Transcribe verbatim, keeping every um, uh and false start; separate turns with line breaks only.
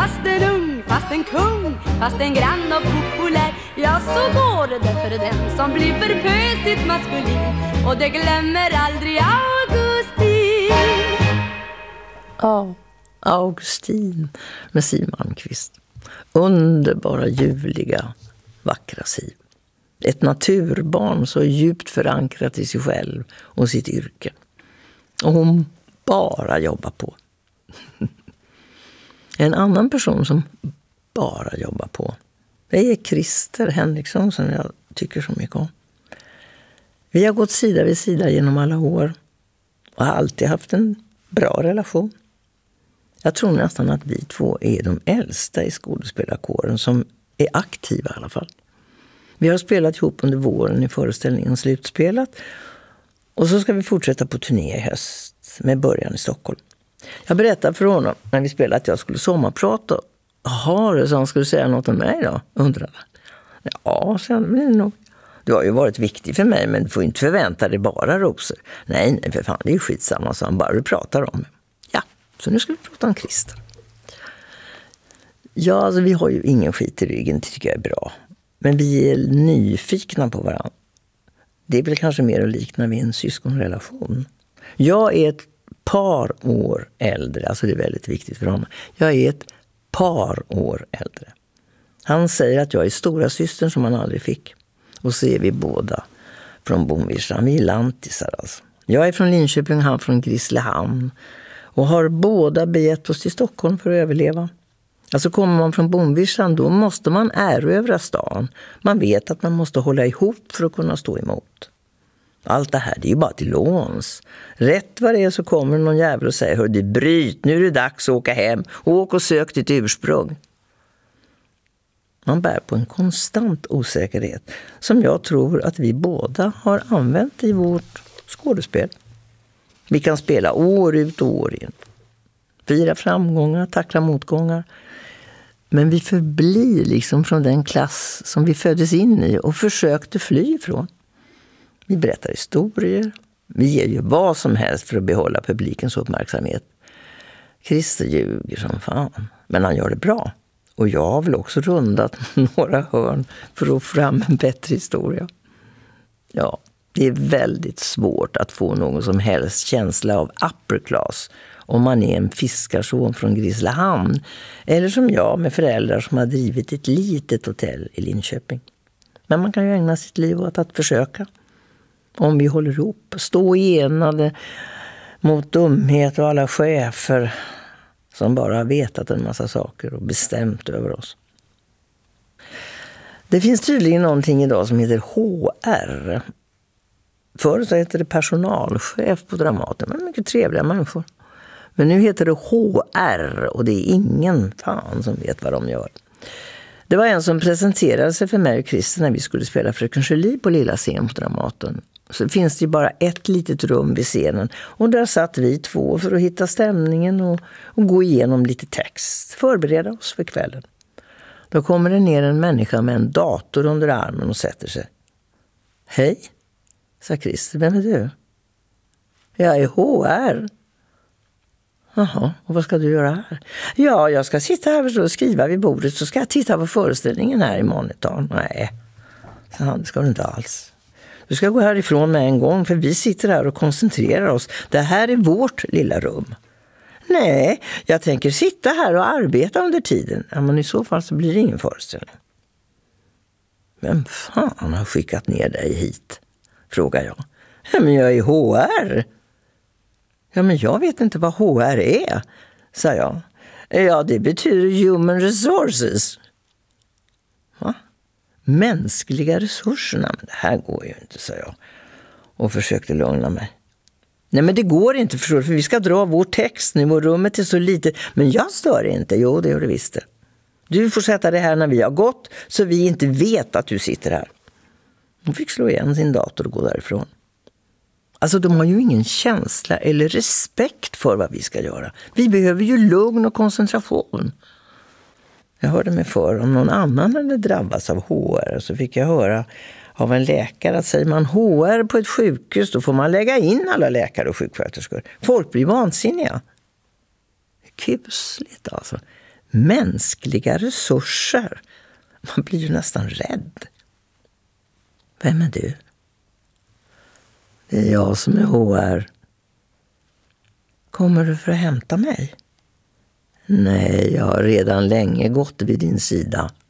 Fast en ung, fast en kung, fast en grann och populär. Ja, så går det för den som blir för pösigt maskulin. Och det glömmer aldrig Augustin.
Ja, Augustin med Siw Malmkvist. Underbara, ljuvliga, vackra Siw. Ett naturbarn så djupt förankrat i sig själv och sitt yrke. Och hon bara jobbar på. En annan person som bara jobbar på, det är Christer Henriksson som jag tycker så mycket om. Vi har gått sida vid sida genom alla år och har alltid haft en bra relation. Jag tror nästan att vi två är de äldsta i skådespelarkåren som är aktiva i alla fall. Vi har spelat ihop under våren i föreställningen Slutspelat. Och så ska vi fortsätta på turné i höst med början i Stockholm. Jag berättade för honom när vi spelade att jag skulle sommarprata. Jaha, så han skulle säga något om mig då, undrade. Ja, sen men nog. Du har ju varit viktig för mig, men du får inte förvänta dig bara rosor. Nej, nej, för fan, det är ju skitsamma, så han bara du pratar om. Ja, så nu ska vi prata om Christer. Ja, alltså vi har ju ingen skit i ryggen, det tycker jag är bra. Men vi är nyfikna på varandra. Det är väl kanske mer att likna vid en syskonrelation. Jag är ett par år äldre, alltså det är väldigt viktigt för honom. Jag är ett par år äldre. Han säger att jag är stora systern som han aldrig fick. Och så är vi båda från Bomvirshamn. Vi är lantisar alltså. Jag är från Linköping, han från Grisslehamn. Och har båda begett oss till Stockholm för att överleva. Alltså kommer man från Bomvirshamn, då måste man erövra stan. Man vet att man måste hålla ihop för att kunna stå emot. Allt det här, det är ju bara till låns. Rätt vad det är så kommer någon jävel och säger, hör du, bryt, nu är det dags att åka hem. Åk och sök ditt ursprung. Man bär på en konstant osäkerhet som jag tror att vi båda har använt i vårt skådespel. Vi kan spela år ut och år in. Fira framgångar, tackla motgångar. Men vi förblir liksom från den klass som vi föddes in i och försökte fly ifrån. Vi berättar historier. Vi ger ju vad som helst för att behålla publikens uppmärksamhet. Christer ljuger som fan, men han gör det bra. Och jag har väl också rundat några hörn för att få fram en bättre historia. Ja, det är väldigt svårt att få någon som helst känsla av upper class om man är en fiskarson från Grisslehamn eller som jag med föräldrar som har drivit ett litet hotell i Linköping. Men man kan ju ägna sitt liv åt att försöka. Om vi håller ihop, stå enade mot dumhet och alla chefer som bara har vetat en massa saker och bestämt över oss. Det finns tydligen någonting idag som heter H R. Förr så heter det personalchef på Dramaten, men mycket trevliga människor. Men nu heter det H R och det är ingen fan som vet vad de gör. Det var en som presenterade sig för mig och Christer när vi skulle spela Fröken Julie på lilla scen på Dramaten. Så finns det ju bara ett litet rum vid scenen och där satt vi två för att hitta stämningen och, och gå igenom lite text, förbereda oss för kvällen. Då kommer det ner en människa med en dator under armen och sätter sig. Hej, sa Christer, vem är du? Jag är H R. Jaha, och vad ska du göra här? Ja, jag ska sitta här och skriva vid bordet så ska jag titta på föreställningen här i monitorn. Nej, så han, det ska du inte alls. Du ska gå härifrån med en gång för vi sitter här och koncentrerar oss. Det här är vårt lilla rum. Nej, jag tänker sitta här och arbeta under tiden. Ja, men i så fall så blir det ingen föreställning. Vem fan har skickat ner dig hit? Frågar jag. Ja, men jag är H R. Ja, men jag vet inte vad H R är, sa jag. Ja, det betyder Human Resources. Va? Mänskliga resurserna, men det här går ju inte, sa jag. Och försökte lugna mig. Nej, men det går inte, förstår du, för vi ska dra vår text nu och rummet är så litet. Men jag stör inte, jo det gör du visst det. Du får sätta det här när vi har gått så vi inte vet att du sitter här. Hon fick slå igen sin dator och gå därifrån. Alltså de har ju ingen känsla eller respekt för vad vi ska göra. Vi behöver ju lugn och koncentration. Jag hörde mig för om någon annan hade drabbats av H R så fick jag höra av en läkare att säger man H R på ett sjukhus då får man lägga in alla läkare och sjuksköterskor. Folk blir vansinniga. Kusligt alltså. Mänskliga resurser. Man blir ju nästan rädd. Vem är du? Det är jag som är H R. Kommer du för att hämta mig? Nej, jag har redan länge gått vid din sida.